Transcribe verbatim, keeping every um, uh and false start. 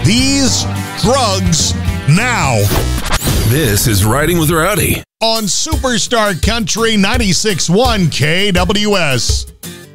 these drugs now. This is Riding with Rowdy On Superstar Country ninety-six point one K W S.